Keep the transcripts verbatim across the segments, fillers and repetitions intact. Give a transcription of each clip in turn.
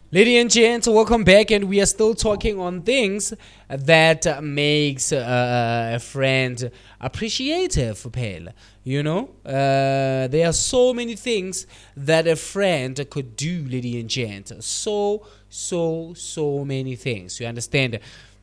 Ladies and gents, welcome back, and we are still talking on things that uh, makes uh, a friend appreciative. Pale, you know, uh, there are so many things that a friend could do, ladies and gents. So, so, so many things. You understand?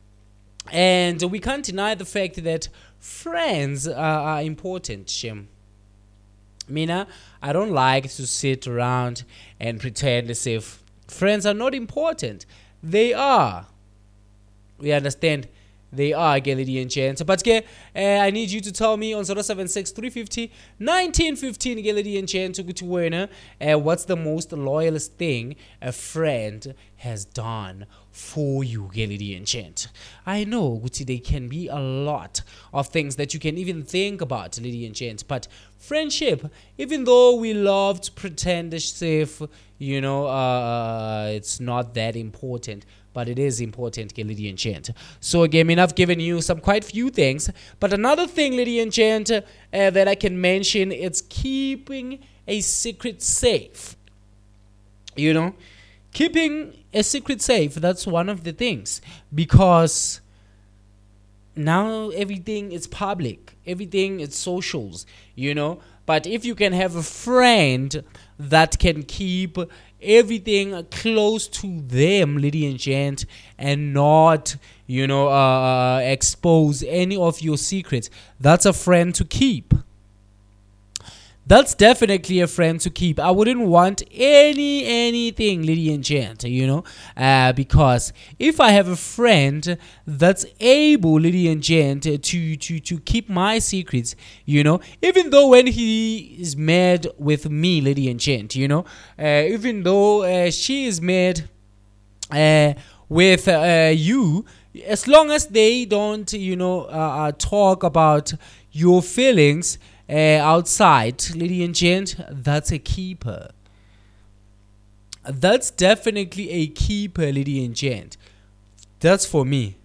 And we can't deny the fact that friends are, are important. Shem. Mina, I don't like to sit around and pretend as if friends are not important. They are. We understand they are, ladies and gents. But uh, I need you to tell me on zero seven six three five zero nineteen fifteen, ladies and gents, uh, what's the most loyalist thing a friend has done for you, ladies and gents. I know there can be a lot of things that you can even think about, ladies and gents, but friendship, even though we love to pretend as if, you know, uh, it's not that important, but it is important, ladies and gents. So again, I mean, I've given you some quite few things, but another thing, ladies and gents, uh, that I can mention, it's keeping a secret safe. You know, keeping a secret safe, that's one of the things, because now everything is public, everything is socials, you know. But if you can have a friend that can keep everything close to them, ladies and gents, and not, you know, uh, expose any of your secrets, that's a friend to keep. That's definitely a friend to keep. I wouldn't want any anything, lady and gent, you know, uh, because if I have a friend that's able, lady and gent, to to to keep my secrets, you know, even though when he is mad with me, lady and gent, you know, uh, even though uh, she is mad uh, with uh, you, as long as they don't, you know, uh, uh, talk about your feelings. Uh, outside, lady and gent, that's a keeper. That's definitely a keeper, lady and gent. That's for me.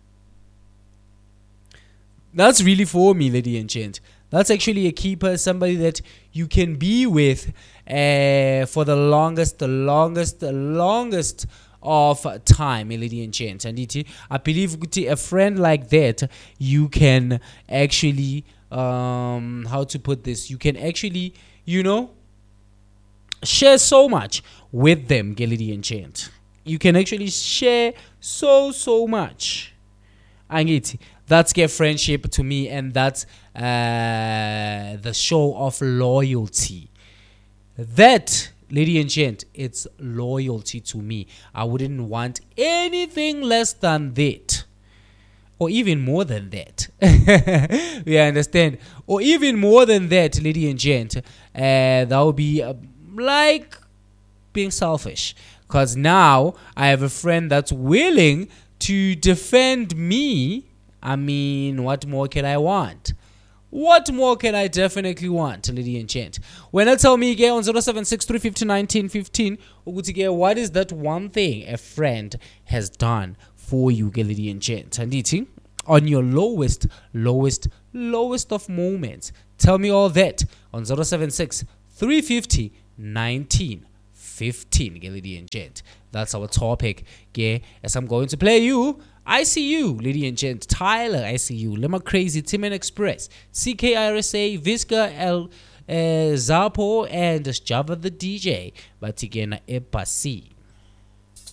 That's really for me, lady and gent. That's actually a keeper, somebody that you can be with uh, for the longest, the longest, the longest of time, lady and gent. And it, I believe a friend like that, you can actually um how to put this, you can actually, you know, share so much with them, lady and gent. You can actually share so so much, and it that's get friendship to me, and that's uh the show of loyalty. That, lady and gent, it's loyalty to me. I wouldn't want anything less than that, or even more than that. We understand. Or even more than that, lady and gent. Uh, that would be uh, like being selfish. Because now I have a friend that's willing to defend me. I mean, what more can I want? What more can I definitely want, lady and gent? When I tell me again on zero seven six three five zero nineteen fifteen, what is that one thing a friend has done for you, lady and gent? And eating on your lowest, lowest, lowest of moments. Tell me all that on zero seven six three five zero nineteen fifteen, lady and gent. That's our topic. Okay, as I'm going to play you, I see you, lady and gent. Tyler, I see you. Lima Crazy, Timen Express, C K I R S A, Visca L, uh, Zapo, and Java the D J. But again, Epasi.